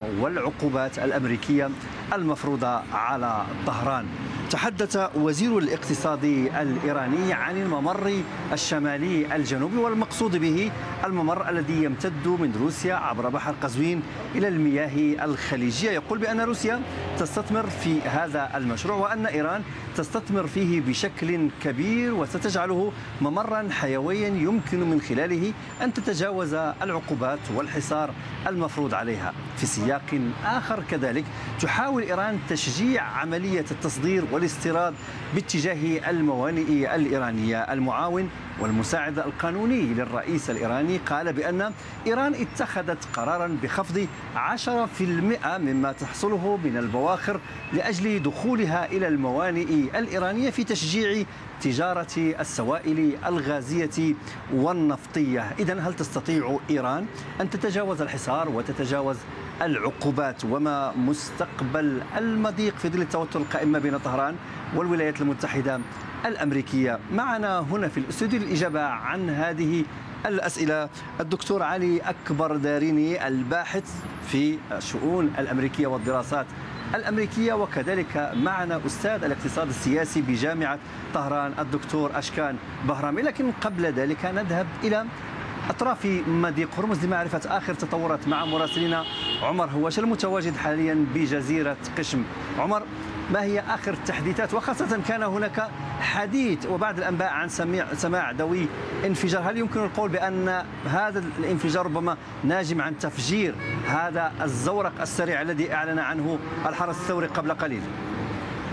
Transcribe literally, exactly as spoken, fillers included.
والعقوبات الأمريكية المفروضة على طهران. تحدث وزير الاقتصاد الإيراني عن الممر الشمالي الجنوبي، والمقصود به الممر الذي يمتد من روسيا عبر بحر قزوين إلى المياه الخليجية. يقول بأن روسيا تستثمر في هذا المشروع وأن إيران تستثمر فيه بشكل كبير وستجعله ممرا حيويا يمكن من خلاله أن تتجاوز العقوبات والحصار المفروض عليها. في سياق آخر كذلك تحاول إيران تشجيع عملية التصدير والاستيراد باتجاه الموانئ الإيرانية. المعاون والمساعد القانوني للرئيس الإيراني قال بأن إيران اتخذت قرارا بخفض عشرة بالمئة مما تحصله من البواخر لأجل دخولها إلى الموانئ الإيرانية في تشجيع تجارة السوائل الغازية والنفطية. إذن هل تستطيع إيران أن تتجاوز الحصار وتتجاوز العقوبات؟ وما مستقبل المضيق في ظل التوتر القائم بين طهران والولايات المتحدة الأمريكية؟ معنا هنا في الاستوديو للإجابة عن هذه الأسئلة الدكتور علي أكبر داريني، الباحث في الشؤون الأمريكية والدراسات الأمريكية، وكذلك معنا أستاذ الاقتصاد السياسي بجامعة طهران الدكتور أشكان بهرامي. لكن قبل ذلك نذهب إلى أطراف مضيق هرمز لمعرفة آخر تطورات مع مراسلنا عمر هواش المتواجد حاليا بجزيرة قشم. عمر، ما هي آخر التحديثات؟ وخاصة كان هناك حديث وبعض الأنباء عن سماع دوي انفجار، هل يمكن القول بأن هذا الانفجار ربما ناجم عن تفجير هذا الزورق السريع الذي أعلن عنه الحرس الثوري قبل قليل؟